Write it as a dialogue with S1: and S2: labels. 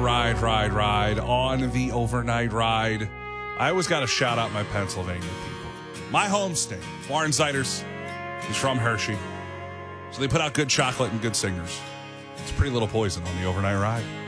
S1: ride on the overnight ride. I always got to shout out my Pennsylvania people. My home state, Warren Zeiders. He's from Hershey. So they put out good chocolate and good singers. It's Pretty Little Poison on the overnight ride.